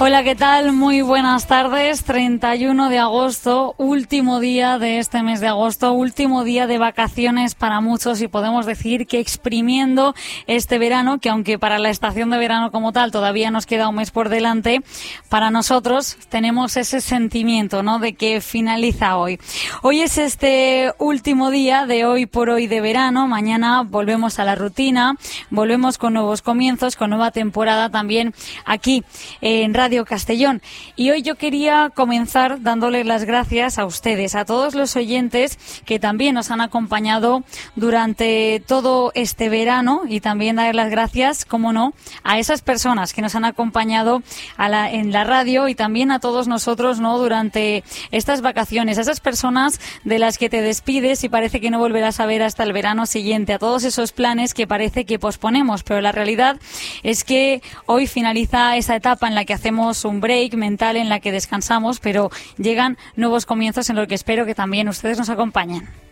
Hola, ¿qué tal? Muy buenas tardes. 31 de agosto, último día de este mes de agosto, último día de vacaciones para muchos y podemos decir que exprimiendo este verano, que aunque para la estación de verano como tal todavía nos queda un mes por delante, para nosotros tenemos ese sentimiento, ¿no?, de que finaliza hoy. Hoy es este último día de hoy por hoy de verano. Mañana volvemos a la rutina, volvemos con nuevos comienzos, con nueva temporada también aquí en Radio Castellón. Y hoy yo quería comenzar dándoles las gracias a ustedes, a todos los oyentes que también nos han acompañado durante todo este verano, y también dar las gracias, como no, a esas personas que nos han acompañado en la radio, y también a todos nosotros, ¿no?, durante estas vacaciones, a esas personas de las que te despides y parece que no volverás a ver hasta el verano siguiente, a todos esos planes que parece que posponemos, pero la realidad es que hoy finaliza esa etapa en la que hacemos un break mental, en la que descansamos, pero llegan nuevos comienzos en los que espero que también ustedes nos acompañen.